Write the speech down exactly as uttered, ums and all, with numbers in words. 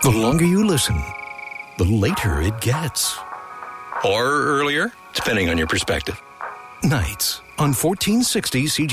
The longer you listen, the later it gets. Or earlier, depending on your perspective. Nights on fourteen sixty C G